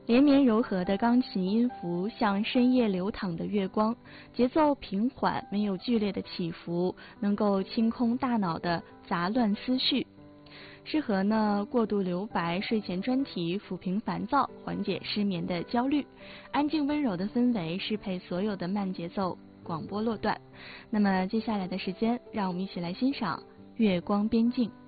连绵柔和的钢琴音符像深夜流淌的月光，节奏平缓，没有剧烈的起伏，能够清空大脑的杂乱思绪，适合过度留白、睡前专题，抚平烦躁，缓解失眠的焦虑。安静温柔的氛围适配所有的慢节奏广播落段。那么接下来的时间，让我们一起来欣赏《月光边境》。